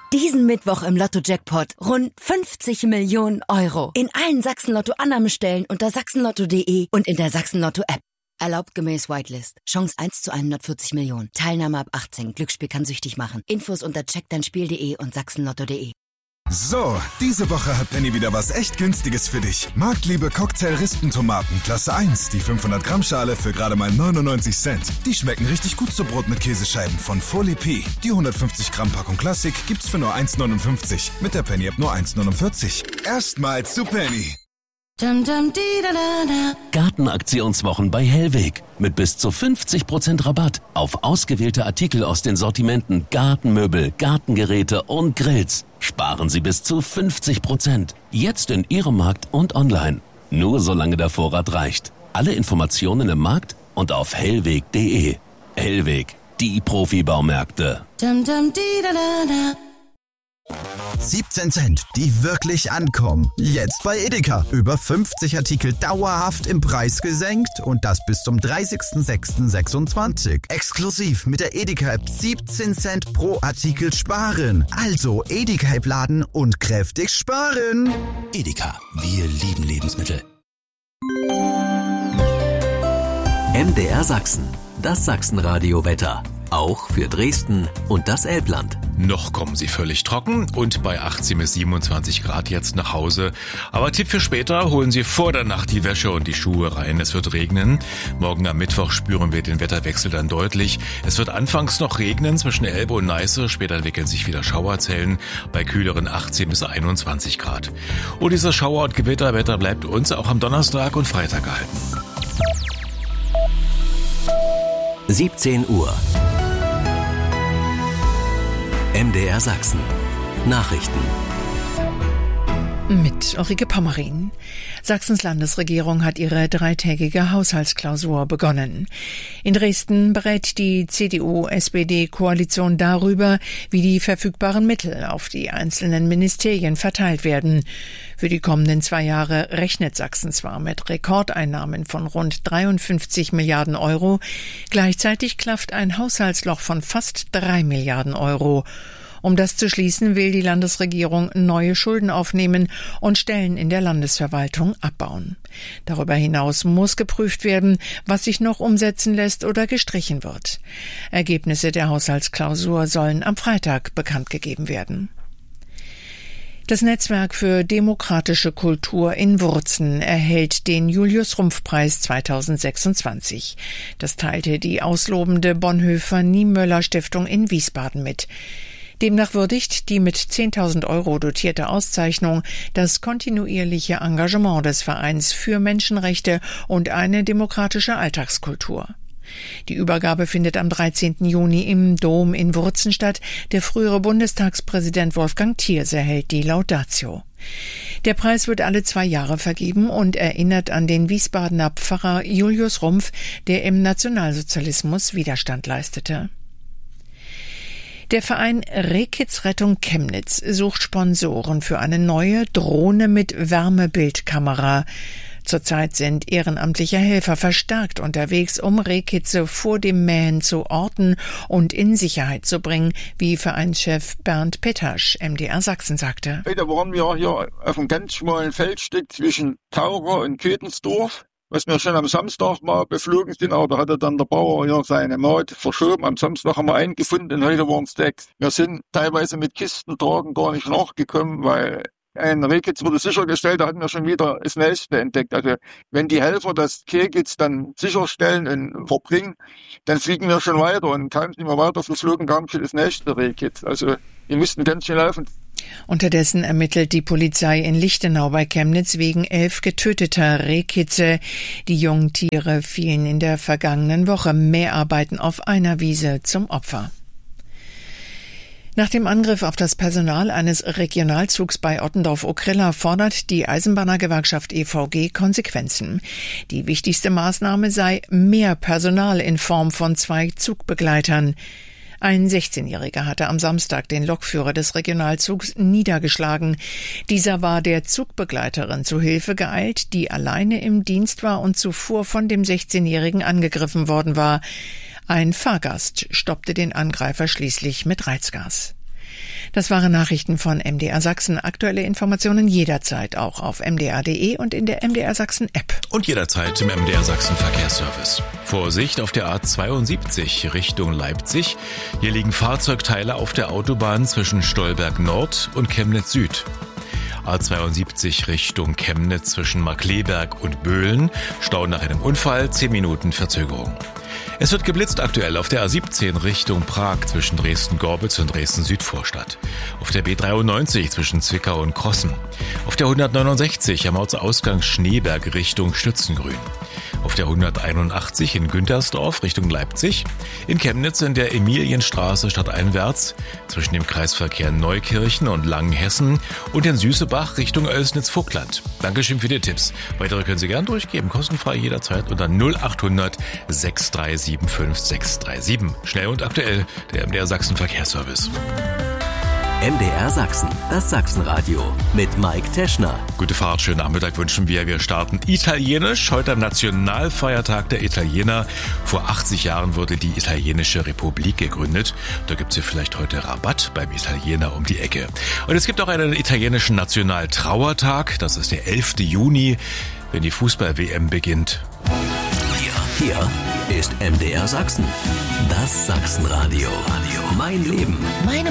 Diesen Mittwoch im Lotto-Jackpot rund 50 Millionen Euro. In allen Sachsen-Lotto-Annahmestellen unter sachsenlotto.de und in der Sachsen-Lotto-App. Erlaubt gemäß Whitelist. Chance 1 zu 140 Millionen. Teilnahme ab 18. Glücksspiel kann süchtig machen. Infos unter checkdeinspiel.de und sachsenlotto.de. So, diese Woche hat Penny wieder was echt Günstiges für dich. Marktliebe Cocktail-Rispentomaten, Klasse 1, die 500 Gramm Schale für gerade mal 99 Cent. Die schmecken richtig gut zu Brot mit Käsescheiben von Folie P. Die 150 Gramm Packung Klassik gibt's für nur 1,59. Mit der Penny-App nur 1,49. Erstmals zu Penny. Gartenaktionswochen bei Hellweg. Mit bis zu 50% Rabatt auf ausgewählte Artikel aus den Sortimenten Gartenmöbel, Gartengeräte und Grills. Sparen Sie bis zu 50%. Jetzt in Ihrem Markt und online. Nur solange der Vorrat reicht. Alle Informationen im Markt und auf hellweg.de. Hellweg, die Profi-Baumärkte. 17 Cent, die wirklich ankommen. Jetzt bei Edeka. Über 50 Artikel dauerhaft im Preis gesenkt und das bis zum 30.06.26. Exklusiv mit der Edeka-App 17 Cent pro Artikel sparen. Also Edeka-App laden und kräftig sparen. Edeka, wir lieben Lebensmittel. MDR Sachsen, das Sachsenradio-Wetter. Auch für Dresden und das Elbland. Noch kommen sie völlig trocken und bei 18 bis 27 Grad jetzt nach Hause. Aber Tipp für später, holen Sie vor der Nacht die Wäsche und die Schuhe rein. Es wird regnen. Morgen am Mittwoch spüren wir den Wetterwechsel dann deutlich. Es wird anfangs noch regnen zwischen Elbe und Neiße. Später entwickeln sich wieder Schauerzellen bei kühleren 18 bis 21 Grad. Und dieses Schauer- und Gewitterwetter bleibt uns auch am Donnerstag und Freitag erhalten. 17 Uhr. MDR Sachsen. Nachrichten. Mit Ulrike Pommerin. Sachsens Landesregierung hat ihre dreitägige Haushaltsklausur begonnen. In Dresden berät die CDU-SPD-Koalition darüber, wie die verfügbaren Mittel auf die einzelnen Ministerien verteilt werden. Für die kommenden 2 Jahre rechnet Sachsen zwar mit Rekordeinnahmen von rund 53 Milliarden Euro, gleichzeitig klafft ein Haushaltsloch von fast 3 Milliarden Euro. Um das zu schließen, will die Landesregierung neue Schulden aufnehmen und Stellen in der Landesverwaltung abbauen. Darüber hinaus muss geprüft werden, was sich noch umsetzen lässt oder gestrichen wird. Ergebnisse der Haushaltsklausur sollen am Freitag bekannt gegeben werden. Das Netzwerk für demokratische Kultur in Wurzen erhält den Julius-Rumpf-Preis 2026. Das teilte die auslobende Bonhoeffer-Niemöller-Stiftung in Wiesbaden mit. Demnach würdigt die mit 10.000 € dotierte Auszeichnung das kontinuierliche Engagement des Vereins für Menschenrechte und eine demokratische Alltagskultur. Die Übergabe findet am 13. Juni im Dom in Wurzen statt. Der frühere Bundestagspräsident Wolfgang Thierse hält die Laudatio. Der Preis wird alle 2 Jahre vergeben und erinnert an den Wiesbadener Pfarrer Julius Rumpf, der im Nationalsozialismus Widerstand leistete. Der Verein Rehkitz Rettung Chemnitz sucht Sponsoren für eine neue Drohne mit Wärmebildkamera. Zurzeit sind ehrenamtliche Helfer verstärkt unterwegs, um Rehkitze vor dem Mähen zu orten und in Sicherheit zu bringen, wie Vereinschef Bernd Pettasch, MDR Sachsen, sagte. Heute waren wir hier auf einem ganz schmalen Feldstück zwischen Taucher und Köthensdorf, was wir schon am Samstag mal beflogen sind, aber da hatte dann der Bauer hier seine Maut verschoben. Am Samstag haben wir einen gefunden und heute waren es 6. Wir sind teilweise mit Kistentragen gar nicht nachgekommen, weil ein Rehkitz wurde sichergestellt, da hatten wir schon wieder das Nächste entdeckt. Also wenn die Helfer das Rehkitz dann sicherstellen und verbringen, dann fliegen wir schon weiter und kaum sind wir weiter geflogen, kam schon das nächste Rehkitz. Also wir mussten ganz schnell laufen. Unterdessen ermittelt die Polizei in Lichtenau bei Chemnitz wegen 11 getöteter Rehkitze. Die jungen Tiere fielen in der vergangenen Woche Mäharbeiten auf einer Wiese zum Opfer. Nach dem Angriff auf das Personal eines Regionalzugs bei Ottendorf-Okrilla fordert die Eisenbahnergewerkschaft EVG Konsequenzen. Die wichtigste Maßnahme sei mehr Personal in Form von 2 Zugbegleitern. Ein 16-Jähriger hatte am Samstag den Lokführer des Regionalzugs niedergeschlagen. Dieser war der Zugbegleiterin zu Hilfe geeilt, die alleine im Dienst war und zuvor von dem 16-Jährigen angegriffen worden war. Ein Fahrgast stoppte den Angreifer schließlich mit Reizgas. Das waren Nachrichten von MDR Sachsen. Aktuelle Informationen jederzeit auch auf mdr.de und in der MDR Sachsen App. Und jederzeit im MDR Sachsen Verkehrsservice. Vorsicht auf der A72 Richtung Leipzig. Hier liegen Fahrzeugteile auf der Autobahn zwischen Stolberg Nord und Chemnitz Süd. A72 Richtung Chemnitz zwischen Markkleeberg und Böhlen. Stau nach einem Unfall, 10 Minuten Verzögerung. Es wird geblitzt aktuell auf der A17 Richtung Prag zwischen Dresden-Gorbitz und Dresden-Südvorstadt. Auf der B93 zwischen Zwickau und Krossen. Auf der 169 am Ortsausgang Schneeberg Richtung Stützengrün. Auf der 181 in Güntersdorf Richtung Leipzig. In Chemnitz in der Emilienstraße stadteinwärts zwischen dem Kreisverkehr Neukirchen und Langenhessen und in Süßebach Richtung Oelsnitz-Vogtland. Dankeschön für die Tipps. Weitere können Sie gern durchgeben, kostenfrei jederzeit unter 0800 637 5637. Schnell und aktuell, der MDR Sachsen Verkehrsservice. MDR Sachsen, das Sachsenradio mit Mike Teschner. Gute Fahrt, schönen Nachmittag wünschen wir. Wir starten italienisch. Heute am Nationalfeiertag der Italiener. Vor 80 Jahren wurde die Italienische Republik gegründet. Da gibt's ja vielleicht heute Rabatt beim Italiener um die Ecke. Und es gibt auch einen italienischen Nationaltrauertag. Das ist der 11. Juni, wenn die Fußball-WM beginnt. Hier ist MDR Sachsen, das Sachsenradio. Mein Leben.